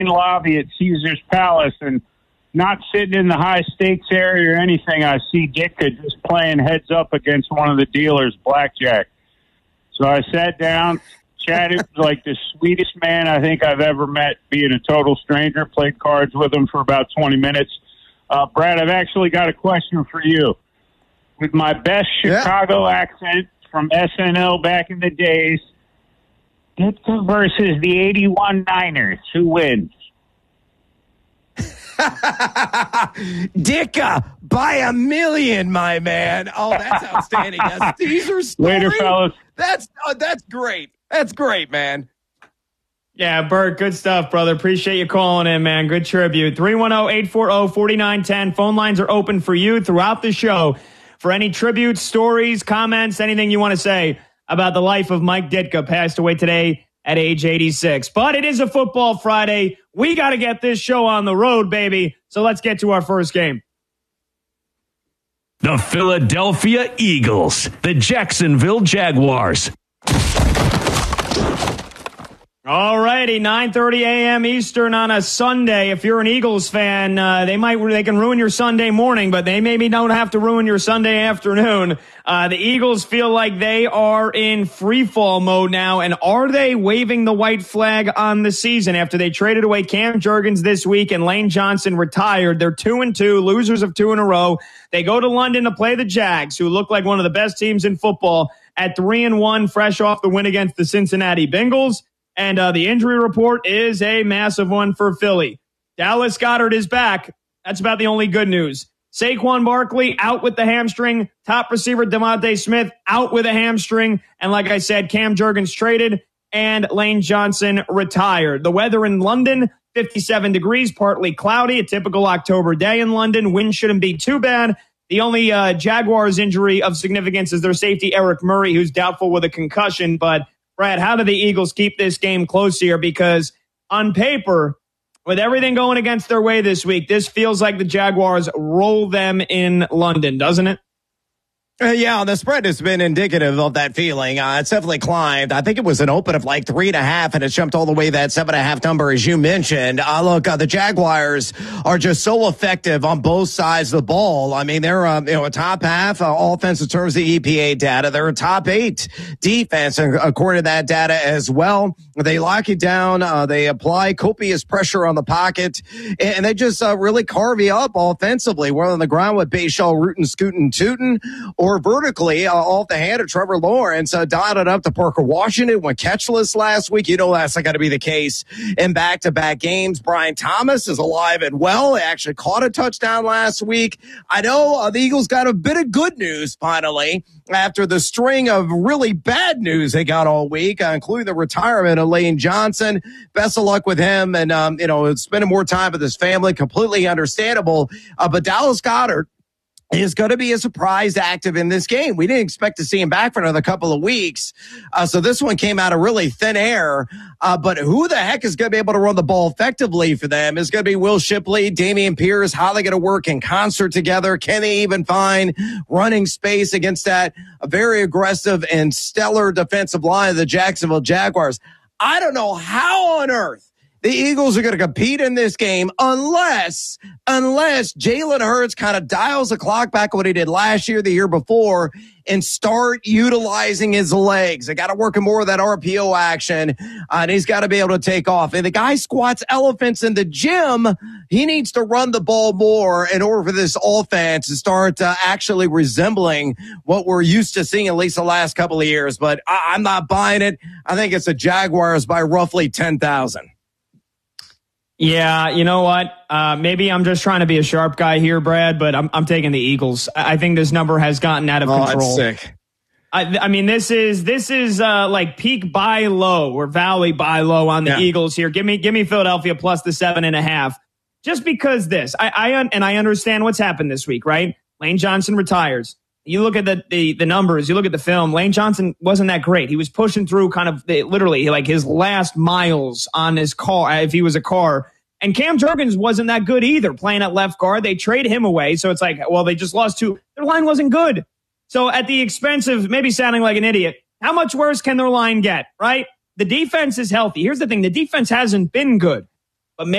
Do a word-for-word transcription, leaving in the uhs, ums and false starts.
lobby at Caesar's Palace and not sitting in the high stakes area or anything. I see Ditka just playing heads up against one of the dealers, blackjack. So I sat down, chatted like the sweetest man I think I've ever met, being a total stranger, played cards with him for about twenty minutes. Uh, Brad, I've actually got a question for you. With my best Chicago yeah. accent from S N L back in the days, Ditka versus the eighty-one Niners. Who wins? Ditka by a million, my man. Oh, that's outstanding. A Caesar story? Later, fellas. That's, oh, that's great. That's great, man. Yeah, Bert, good stuff, brother. Appreciate you calling in, man. Good tribute. three one zero, eight four zero, four nine one zero. Phone lines are open for you throughout the show for any tributes, stories, comments, anything you want to say about the life of Mike Ditka, passed away today at age eighty-six. But it is a football Friday. We got to get this show on the road, baby. So let's get to our first game. The Philadelphia Eagles, the Jacksonville Jaguars. All righty, nine thirty a.m. Eastern on a Sunday. If you're an Eagles fan, uh, they might they can ruin your Sunday morning, but they maybe don't have to ruin your Sunday afternoon. Uh, the Eagles feel like they are in free fall mode now, and are they waving the white flag on the season after they traded away Cam Jurgens this week and Lane Johnson retired? They're two and two, losers of two in a row. They go to London to play the Jags, who look like one of the best teams in football, at three and one, fresh off the win against the Cincinnati Bengals. And uh, the injury report is a massive one for Philly. Dallas Goedert is back. That's about the only good news. Saquon Barkley out with the hamstring. Top receiver DeVonta Smith out with a hamstring. And like I said, Cam Jurgens traded and Lane Johnson retired. The weather in London, fifty-seven degrees, partly cloudy, a typical October day in London. Wind shouldn't be too bad. The only uh, Jaguars injury of significance is their safety, Eric Murray, who's doubtful with a concussion. But Brad, how do the Eagles keep this game close here? Because on paper, with everything going against their way this week, this feels like the Jaguars roll them in London, doesn't it? Uh, yeah, the spread has been indicative of that feeling. Uh, it's definitely climbed. I think it was an open of like three and a half, and it jumped all the way to that seven and a half number, as you mentioned. Uh, look, uh, the Jaguars are just so effective on both sides of the ball. I mean, they're um, you know a top half uh, offense in terms of E P A data. They're a top eight defense, according to that data as well. They lock it down. Uh, they apply copious pressure on the pocket, and they just uh, really carve you up offensively, whether on the ground with Bayshall rootin', scootin', tootin', or vertically uh, off the hand of Trevor Lawrence, uh, dotted up to Parker Washington, went catchless last week. You know that's not going to be the case in back-to-back games. Brian Thomas is alive and well. He actually caught a touchdown last week. I know uh, the Eagles got a bit of good news finally after the string of really bad news they got all week, uh, including the retirement of Lane Johnson. Best of luck with him, and um, you know, spending more time with his family. Completely understandable. Uh, but Dallas Goedert is going to be a surprise active in this game. We didn't expect to see him back for another couple of weeks. Uh, so this one came out of really thin air. Uh, but who the heck is going to be able to run the ball effectively for them? Is going to be Will Shipley, Dameon Pierce. How are they going to work in concert together? Can they even find running space against that very aggressive and stellar defensive line of the Jacksonville Jaguars? I don't know how on earth the Eagles are going to compete in this game unless, unless Jalen Hurts kind of dials the clock back what he did last year, the year before, and start utilizing his legs. They got to work more of that R P O action, uh, and he's got to be able to take off. And the guy squats elephants in the gym. He needs to run the ball more in order for this offense to start uh, actually resembling what we're used to seeing at least the last couple of years. But I- I'm not buying it. I think it's the Jaguars by roughly ten thousand. Yeah, you know what? Uh, maybe I'm just trying to be a sharp guy here, Brad, but I'm, I'm taking the Eagles. I think this number has gotten out of oh, control. That's sick. I, I mean, this is this is uh, like peak buy low or valley buy low on the yeah. Eagles here. Give me give me Philadelphia plus the seven and a half. Just because this, I, I and I understand what's happened this week, right? Lane Johnson retires. You look at the, the the numbers, you look at the film, Lane Johnson wasn't that great. He was pushing through kind of the, literally like his last miles on his car, if he was a car. And Cam Jurgens wasn't that good either, playing at left guard. They trade him away. So it's like, well, they just lost two. Their line wasn't good. So at the expense of maybe sounding like an idiot, how much worse can their line get, right? The defense is healthy. Here's the thing. The defense hasn't been good.